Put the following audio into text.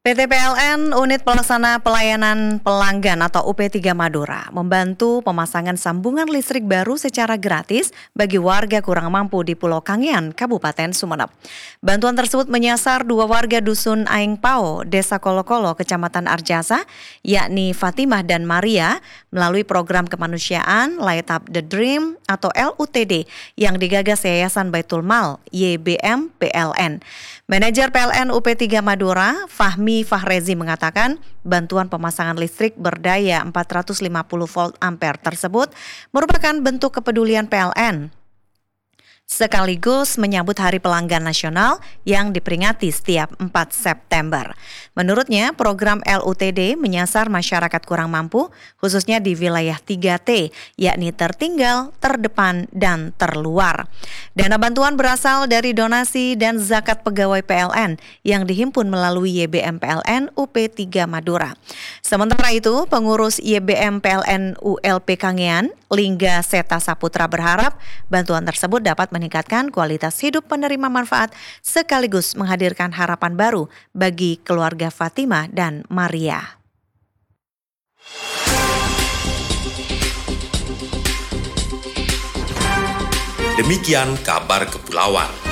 PT PLN Unit Pelaksana Pelayanan Pelanggan atau UP3 Madura membantu pemasangan sambungan listrik baru secara gratis bagi warga kurang mampu di Pulau Kangean, Kabupaten Sumeneb. Bantuan tersebut menyasar dua warga Dusun Aing Pao, Desa Kolokolo, Kecamatan Arjasa, yakni Fatimah dan Maria, melalui program kemanusiaan Light Up the Dream atau LUTD yang digagas Yayasan Baitul Mal YBM PLN. Manajer PLN UP3 Madura, Fahmi Fahrezi mengatakan bantuan pemasangan listrik berdaya 450 volt ampere tersebut merupakan bentuk kepedulian PLN sekaligus menyambut Hari Pelanggan Nasional yang diperingati setiap 4 September. Menurutnya, program LUTD menyasar masyarakat kurang mampu, khususnya di wilayah 3T, yakni tertinggal, terdepan, dan terluar. Dana bantuan berasal dari donasi dan zakat pegawai PLN yang dihimpun melalui YBM PLN UP3 Madura. Sementara itu, pengurus YBM PLN ULP Kangean, Lingga Seta Saputra berharap bantuan tersebut dapat meningkatkan kualitas hidup penerima manfaat sekaligus menghadirkan harapan baru bagi keluarga Fatimah dan Maria. Demikian kabar Kepulauan.